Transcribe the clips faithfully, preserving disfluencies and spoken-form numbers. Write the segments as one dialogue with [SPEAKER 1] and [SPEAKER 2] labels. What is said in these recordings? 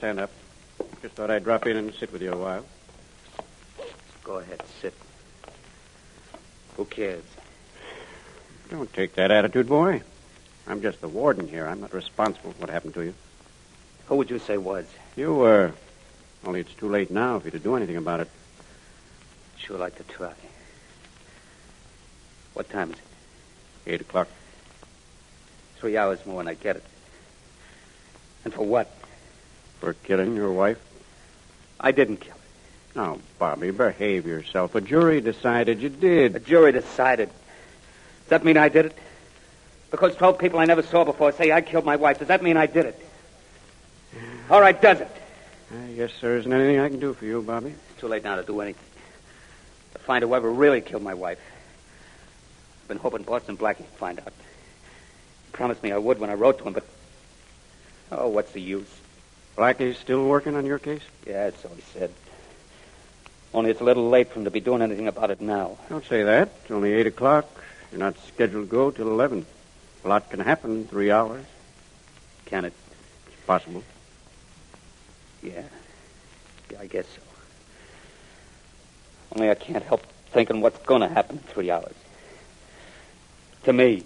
[SPEAKER 1] stand up. Just thought I'd drop in and sit with you a while.
[SPEAKER 2] Go ahead, sit. Who cares?
[SPEAKER 1] Don't take that attitude, boy. I'm just the warden here. I'm not responsible for what happened to you.
[SPEAKER 2] Who would you say was?
[SPEAKER 1] You were. Only it's too late now for you to do anything about it.
[SPEAKER 2] Sure like to try. What time is it?
[SPEAKER 1] Eight o'clock.
[SPEAKER 2] Three hours more and I get it. And for what?
[SPEAKER 1] For killing your wife?
[SPEAKER 2] I didn't kill her.
[SPEAKER 1] Now, Bobby, behave yourself. A jury decided you did.
[SPEAKER 2] A jury decided. Does that mean I did it? Because twelve people I never saw before say I killed my wife, does that mean I did it? All right, does it?
[SPEAKER 1] I guess there isn't anything I can do for you, Bobby.
[SPEAKER 2] It's too late now to do anything. To find whoever really killed my wife. I've been hoping Boston Blackie would find out. He promised me I would when I wrote to him, but... Oh, what's the use?
[SPEAKER 1] Blackie's still working on your case?
[SPEAKER 2] Yeah, so he said. Only it's a little late for him to be doing anything about it now.
[SPEAKER 1] Don't say that. It's only eight o'clock. You're not scheduled to go till eleven. A lot can happen in three hours.
[SPEAKER 2] Can it?
[SPEAKER 1] It's possible.
[SPEAKER 2] Yeah. Yeah, I guess so. Only I can't help thinking what's going to happen in three hours. To me.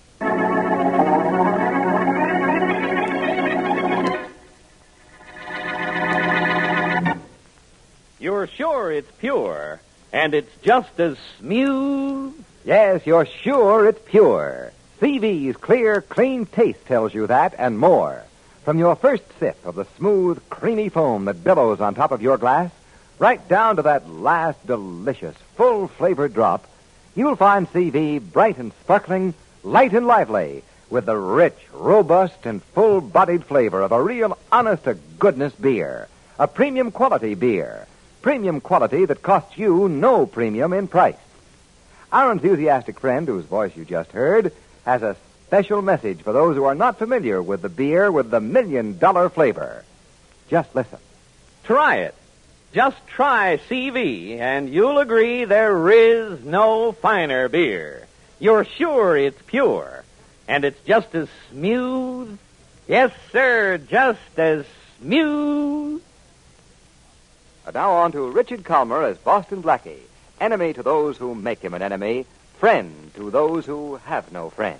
[SPEAKER 3] You're sure it's pure, and it's just as smooth?
[SPEAKER 4] Yes, you're sure it's pure. C V's clear, clean taste tells you that and more. From your first sip of the smooth, creamy foam that billows on top of your glass, right down to that last delicious, full-flavored drop, you'll find C V bright and sparkling, light and lively, with the rich, robust, and full-bodied flavor of a real honest-to-goodness beer. A premium quality beer. Premium quality that costs you no premium in price. Our enthusiastic friend, whose voice you just heard, has a special message for those who are not familiar with the beer with the million-dollar flavor. Just listen.
[SPEAKER 3] Try it. Just try C V, and you'll agree there is no finer beer. You're sure it's pure, and it's just as smooth. Yes, sir, just as smooth.
[SPEAKER 4] And now on to Richard Calmer as Boston Blackie, enemy to those who make him an enemy, friend to those who have no friend.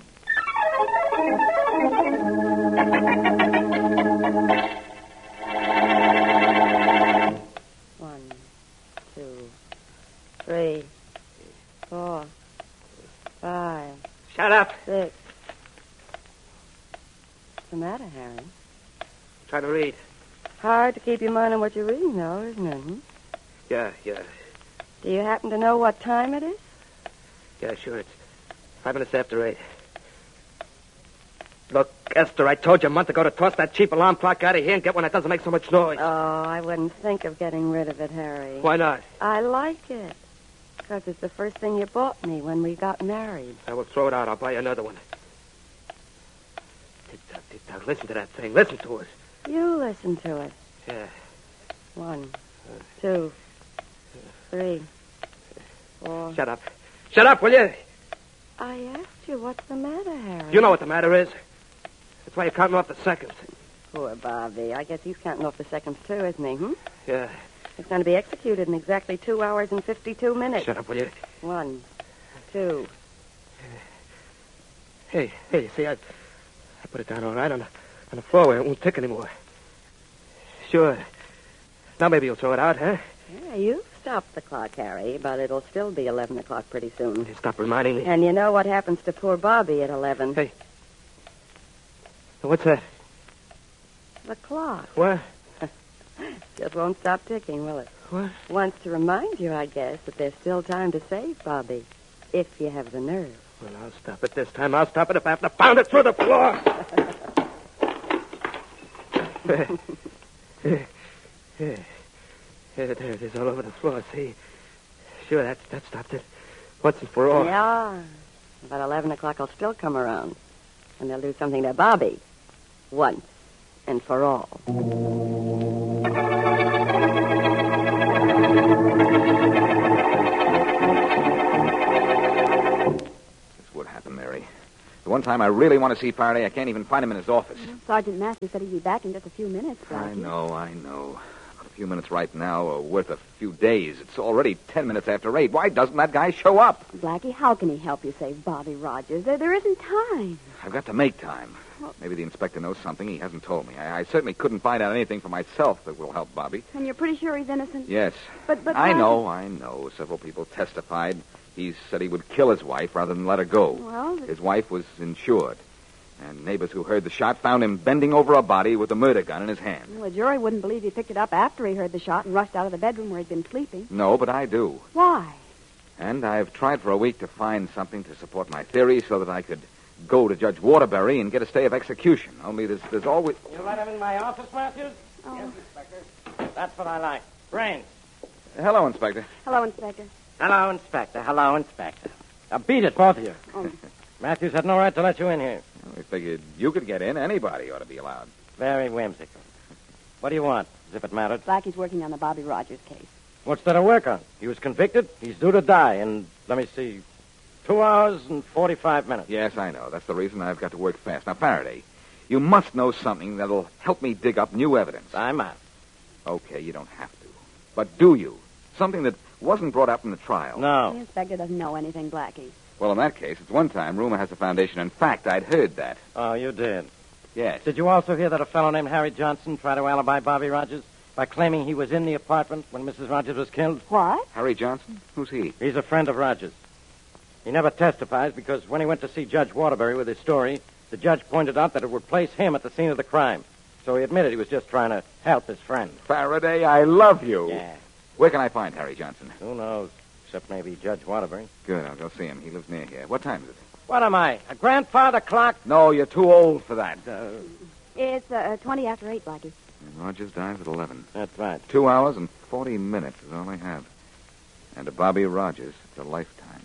[SPEAKER 5] One, two, three, four, five.
[SPEAKER 2] Shut up.
[SPEAKER 5] Six. What's the matter, Harry?
[SPEAKER 2] Try to read.
[SPEAKER 5] Hard to keep your mind on what you're reading, though, isn't it? Hmm?
[SPEAKER 2] Yeah, yeah.
[SPEAKER 5] Do you happen to know what time it is?
[SPEAKER 2] Yeah, sure. It's five minutes after eight. Look, Esther, I told you a month ago to toss that cheap alarm clock out of here and get one that doesn't make so much noise.
[SPEAKER 5] Oh, I wouldn't think of getting rid of it, Harry.
[SPEAKER 2] Why not?
[SPEAKER 5] I like it. Because it's the first thing you bought me when we got married.
[SPEAKER 2] I will throw it out. I'll buy you another one. Tick-tock, tick-tock. Listen to that thing. Listen to it.
[SPEAKER 5] You listen to it.
[SPEAKER 2] Yeah.
[SPEAKER 5] One, two, three, four.
[SPEAKER 2] Shut up. Shut up, will you?
[SPEAKER 5] I asked you what's the matter, Harry.
[SPEAKER 2] You know what the matter is. That's why you're counting off the seconds.
[SPEAKER 5] Poor Bobby. I guess he's counting off the seconds, too, isn't he, hmm?
[SPEAKER 2] Yeah.
[SPEAKER 5] It's going to be executed in exactly two hours and fifty-two minutes.
[SPEAKER 2] Shut up, will you?
[SPEAKER 5] One, two.
[SPEAKER 2] Hey, hey, you see, I, I put it down all right on the, on the floor where it won't tick anymore. Sure. Now maybe you'll throw it out, huh?
[SPEAKER 5] Yeah, you've stopped the clock, Harry, but it'll still be eleven o'clock pretty soon.
[SPEAKER 2] Stop reminding me.
[SPEAKER 5] And you know what happens to poor Bobby at eleven?
[SPEAKER 2] Hey. What's that?
[SPEAKER 5] The clock.
[SPEAKER 2] What?
[SPEAKER 5] Just won't stop ticking, will it?
[SPEAKER 2] What?
[SPEAKER 5] Wants to remind you, I guess, that there's still time to save Bobby, if you have the nerve.
[SPEAKER 2] Well, I'll stop it this time. I'll stop it if I have to pound it through the floor. Yeah, there it is, all over the floor. See? Sure, that, that stopped it. Once and for all.
[SPEAKER 5] Yeah, but eleven o'clock will still come around, and they'll do something to Bobby, once and for all.
[SPEAKER 4] That's what happened, Mary. The one time I really want to see Faraday, I can't even find him in his office.
[SPEAKER 6] Sergeant Matthews said he'd be back in just a few minutes, Blackie.
[SPEAKER 4] I know, I know. But a few minutes right now are worth a few days. It's already ten minutes after eight. Why doesn't that guy show up?
[SPEAKER 6] Blackie, how can he help you save Bobby Rogers? There, there isn't time.
[SPEAKER 4] I've got to make time. Maybe the inspector knows something he hasn't told me. I, I certainly couldn't find out anything for myself that will help Bobby.
[SPEAKER 6] And you're pretty sure he's innocent?
[SPEAKER 4] Yes.
[SPEAKER 6] But, but
[SPEAKER 4] I
[SPEAKER 6] Blackie-
[SPEAKER 4] know, I know. Several people testified. He said he would kill his wife rather than let her go.
[SPEAKER 6] Well, the-
[SPEAKER 4] His wife was insured. And neighbors who heard the shot found him bending over a body with a murder gun in his hand.
[SPEAKER 6] Well, a jury wouldn't believe he picked it up after he heard the shot and rushed out of the bedroom where he'd been sleeping.
[SPEAKER 4] No, but I do.
[SPEAKER 6] Why?
[SPEAKER 4] And I've tried for a week to find something to support my theory so that I could go to Judge Waterbury and get a stay of execution. Only there's, there's always...
[SPEAKER 3] You let him in my office, Matthews?
[SPEAKER 6] Oh.
[SPEAKER 3] Yes, Inspector. That's what I like. Brains.
[SPEAKER 4] Hello, Inspector.
[SPEAKER 6] Hello, Inspector.
[SPEAKER 3] Hello, Inspector. Hello, Inspector. Now, beat it, both of you.
[SPEAKER 6] Oh.
[SPEAKER 3] Matthews had no right to let you in here.
[SPEAKER 4] We figured you could get in. Anybody ought to be allowed.
[SPEAKER 3] Very whimsical. What do you want, as if it mattered?
[SPEAKER 6] Blackie's working on the Bobby Rogers case.
[SPEAKER 3] What's there to work on? He was convicted. He's due to die in, let me see, two hours and forty-five minutes.
[SPEAKER 4] Yes, I know. That's the reason I've got to work fast. Now, Faraday, you must know something that'll help me dig up new evidence.
[SPEAKER 3] I'm out.
[SPEAKER 4] Okay, you don't have to. But do you? Something that wasn't brought up in the trial.
[SPEAKER 3] No.
[SPEAKER 6] The inspector doesn't know anything, Blackie.
[SPEAKER 4] Well, in that case, it's one time rumor has a foundation. In fact, I'd heard that.
[SPEAKER 3] Oh, you did.
[SPEAKER 4] Yes.
[SPEAKER 3] Did you also hear that a fellow named Harry Johnson tried to alibi Bobby Rogers by claiming he was in the apartment when Missus Rogers was killed?
[SPEAKER 6] What?
[SPEAKER 4] Harry Johnson? Who's he?
[SPEAKER 3] He's a friend of Rogers. He never testifies because when he went to see Judge Waterbury with his story, the judge pointed out that it would place him at the scene of the crime. So he admitted he was just trying to help his friend.
[SPEAKER 4] Faraday, I love you.
[SPEAKER 3] Yeah.
[SPEAKER 4] Where can I find Harry Johnson?
[SPEAKER 3] Who knows? Except maybe Judge Waterbury.
[SPEAKER 4] Good, I'll go see him. He lives near here. What time is it?
[SPEAKER 3] What am I? A grandfather clock?
[SPEAKER 4] No, you're too old for that.
[SPEAKER 3] Uh,
[SPEAKER 6] It's uh, twenty after eight, Blackie.
[SPEAKER 4] And Rogers dies at eleven.
[SPEAKER 3] that's right.
[SPEAKER 4] Two hours and forty minutes is all I have. And to Bobby Rogers, it's a lifetime.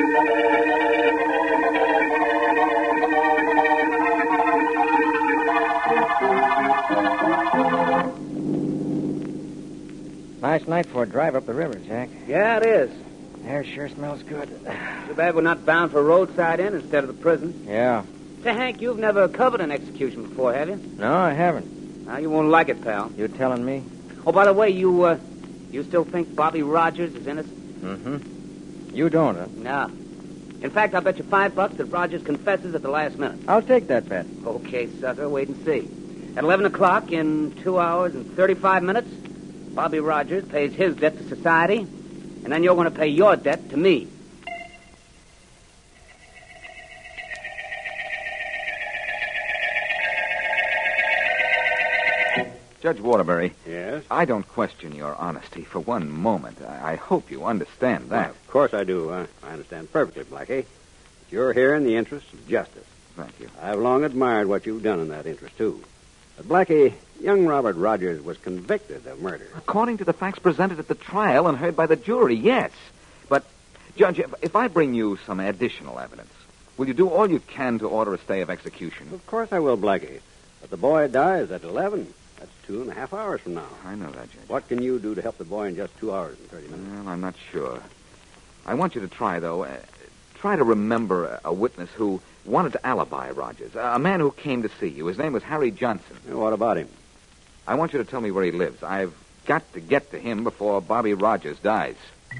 [SPEAKER 7] Nice night for a drive up the river, Jack.
[SPEAKER 2] Yeah, it is.
[SPEAKER 7] Air sure smells good.
[SPEAKER 2] Too bad we're not bound for roadside inn instead of the prison.
[SPEAKER 7] Yeah.
[SPEAKER 2] Say, Hank, you've never covered an execution before, have you?
[SPEAKER 7] No, I haven't.
[SPEAKER 2] Now, you won't like it, pal.
[SPEAKER 7] You telling me?
[SPEAKER 2] Oh, by the way, you, uh, you still think Bobby Rogers is innocent?
[SPEAKER 7] Mm-hmm. You don't, huh?
[SPEAKER 2] No. In fact, I'll bet you five bucks that Rogers confesses at the last minute.
[SPEAKER 7] I'll take that bet.
[SPEAKER 2] Okay, sucker, wait and see. At eleven o'clock, in two hours and thirty-five minutes, Bobby Rogers pays his debt to society, and then you're going to pay your debt to me.
[SPEAKER 4] Judge Waterbury,
[SPEAKER 1] Yes?
[SPEAKER 4] I don't question your honesty for one moment. I, I hope you understand
[SPEAKER 1] Well,
[SPEAKER 4] that.
[SPEAKER 1] of course I do. I, I understand perfectly, Blackie. You're here in the interest of justice.
[SPEAKER 4] Thank you.
[SPEAKER 1] I've long admired what you've done in that interest, too. But, Blackie, young Robert Rogers was convicted of murder.
[SPEAKER 4] According to the facts presented at the trial and heard by the jury, yes. But, Judge, if, if I bring you some additional evidence, will you do all you can to order a stay of execution?
[SPEAKER 1] Of course I will, Blackie. But the boy dies at eleven. That's two and a half hours from now.
[SPEAKER 4] I know that, Judge.
[SPEAKER 1] What can you do to help the boy in just two hours and thirty minutes?
[SPEAKER 4] Well, I'm not sure. I want you to try, though. Uh, try to remember a, a witness who wanted to alibi Rogers. A, a man who came to see you. His name was Harry Johnson.
[SPEAKER 1] What about him?
[SPEAKER 4] I want you to tell me where he lives. I've got to get to him before Bobby Rogers dies.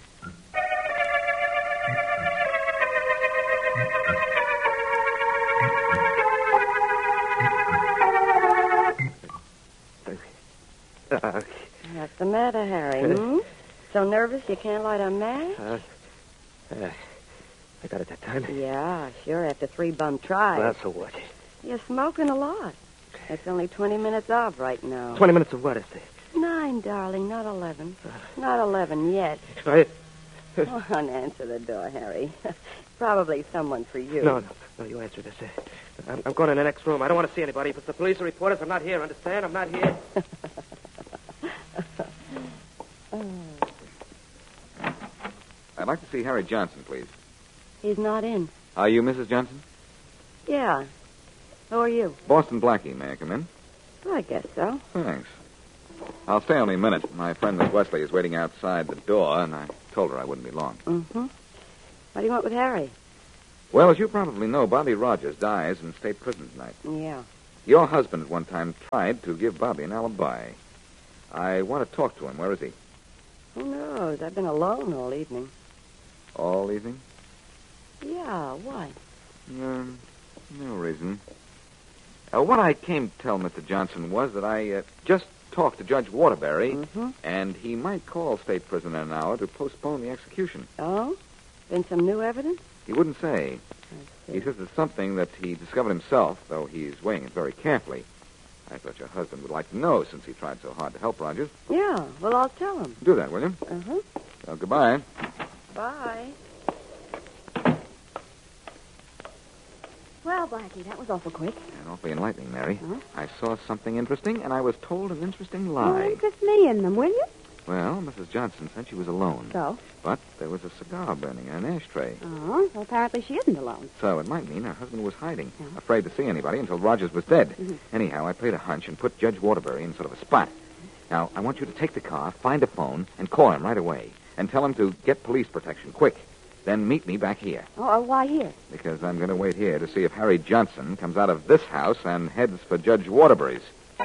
[SPEAKER 5] What's the matter, Harry? Hmm? So nervous you can't light a match?
[SPEAKER 7] Uh, uh, I got it that time.
[SPEAKER 5] Yeah, sure, after three bum tries.
[SPEAKER 7] Well, so what?
[SPEAKER 5] You're smoking a lot. It's only twenty minutes off right now.
[SPEAKER 7] Twenty minutes of what, Esther?
[SPEAKER 5] Nine, darling, not eleven. Not eleven yet.
[SPEAKER 7] I...
[SPEAKER 5] Come on, answer the door, Harry. Probably someone for you.
[SPEAKER 7] No, no, no, you answer this. Uh, I'm, I'm going in the next room. I don't want to see anybody. If it's the police or reporters, I'm not here, understand? I'm not here.
[SPEAKER 4] I'd like to see Harry Johnson, please.
[SPEAKER 5] He's not in.
[SPEAKER 4] Are you Missus Johnson?
[SPEAKER 5] Yeah. Who are you?
[SPEAKER 4] Boston Blackie. May I come in?
[SPEAKER 5] I guess so.
[SPEAKER 4] Thanks. I'll stay only a minute. My friend Miss Wesley is waiting outside the door, and I told her I wouldn't be long.
[SPEAKER 5] Mm-hmm. What do you want with Harry?
[SPEAKER 4] Well, as you probably know, Bobby Rogers dies in state prison tonight.
[SPEAKER 5] Yeah.
[SPEAKER 4] Your husband at one time tried to give Bobby an alibi. I want to talk to him. Where is he?
[SPEAKER 5] Who knows? I've been alone all evening.
[SPEAKER 4] All evening?
[SPEAKER 5] Yeah, why?
[SPEAKER 4] Um, no reason. Uh, what I came to tell Mister Johnson was that I uh, just talked to Judge Waterbury,
[SPEAKER 5] Mm-hmm.
[SPEAKER 4] and he might call state prison in an hour to postpone the execution.
[SPEAKER 5] Oh? Been some new evidence?
[SPEAKER 4] He wouldn't say.
[SPEAKER 5] I
[SPEAKER 4] He
[SPEAKER 5] see.
[SPEAKER 4] says it's something that he discovered himself, though he's weighing it very carefully. I thought your husband would like to know, since he tried so hard to help Rogers.
[SPEAKER 5] Yeah, well, I'll tell him.
[SPEAKER 4] Do that, will you?
[SPEAKER 5] Uh-huh.
[SPEAKER 4] Well, goodbye.
[SPEAKER 5] Bye.
[SPEAKER 6] Well, Blackie, that was awful quick.
[SPEAKER 4] And awfully enlightening, Mary.
[SPEAKER 6] Huh?
[SPEAKER 4] I saw something interesting, and I was told an interesting
[SPEAKER 6] Oh,
[SPEAKER 4] lie.
[SPEAKER 6] interest me in them, will you?
[SPEAKER 4] Well, Missus Johnson said she was alone.
[SPEAKER 6] So?
[SPEAKER 4] But there was a cigar burning in an ashtray.
[SPEAKER 6] Oh, well, apparently she isn't alone.
[SPEAKER 4] So it might mean her husband was hiding,
[SPEAKER 6] Yeah.
[SPEAKER 4] afraid to see anybody until Rogers was dead.
[SPEAKER 6] Mhm.
[SPEAKER 4] Anyhow, I played a hunch and put Judge Waterbury in sort of a spot. Now, I want you to take the car, find a phone, and call him right away. And tell him to get police protection, quick. Then meet me back here,
[SPEAKER 6] Oh, uh, why here?
[SPEAKER 4] because I'm going to wait here to see if Harry Johnson comes out of this house and heads for Judge Waterbury's.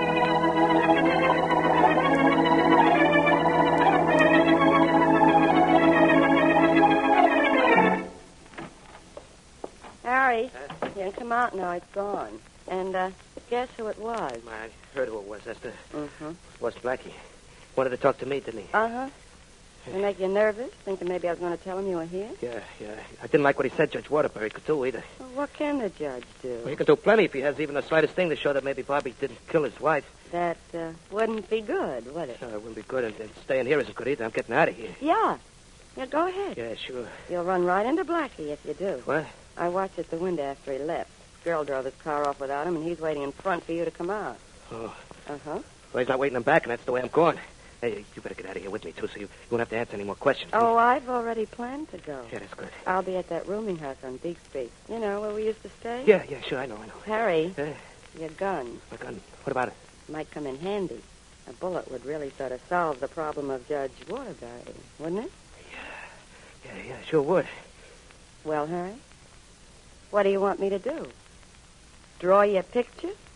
[SPEAKER 5] Harry, you can come out now. It's gone. And, uh, guess who it was?
[SPEAKER 7] I heard who it was, Esther.
[SPEAKER 5] Mm-hmm.
[SPEAKER 7] It was Blackie. Wanted to talk to me, didn't he?
[SPEAKER 5] Uh-huh. Did it make you nervous, thinking maybe I was going to tell him you were here?
[SPEAKER 7] Yeah, yeah. I didn't like what he said Judge Waterbury could do either.
[SPEAKER 5] Well, what can the judge do?
[SPEAKER 7] Well, he can do plenty if he has even the slightest thing to show that maybe Bobby didn't kill his wife.
[SPEAKER 5] That uh, wouldn't be good, would it?
[SPEAKER 7] Uh, it wouldn't be good, and, and staying here isn't good either. I'm getting out of here.
[SPEAKER 5] Yeah. Yeah, go ahead.
[SPEAKER 7] Yeah, sure.
[SPEAKER 5] You'll run right into Blackie if you do.
[SPEAKER 7] What?
[SPEAKER 5] I watched at the window after he left. Girl drove his car off without him, and he's waiting in front for you to come out.
[SPEAKER 7] Oh.
[SPEAKER 5] Uh-huh.
[SPEAKER 7] Well, he's not waiting him back, and that's the way I'm going. Hey, you better get out of here with me, too, so you, you won't have to answer any more questions.
[SPEAKER 5] Oh, I've already planned to go.
[SPEAKER 7] Yeah, that's good.
[SPEAKER 5] I'll be at that rooming house on Beak Street. You know, where we used to stay?
[SPEAKER 7] Yeah, yeah, sure, I know, I know.
[SPEAKER 5] Harry,
[SPEAKER 7] Yeah,
[SPEAKER 5] your gun
[SPEAKER 7] my gun. What about it?
[SPEAKER 5] might come in handy. A bullet would really sort of solve the problem of Judge Waterbury, wouldn't it?
[SPEAKER 7] Yeah, yeah, sure would.
[SPEAKER 5] Well, Harry, what do you want me to do? Draw you a picture?